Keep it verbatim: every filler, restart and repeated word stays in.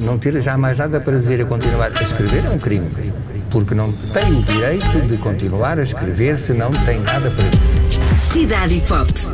não ter já mais nada para dizer e continuar a escrever é um crime, porque não tem o direito de continuar a escrever se não tem nada para dizer. Cidade Hip Hop.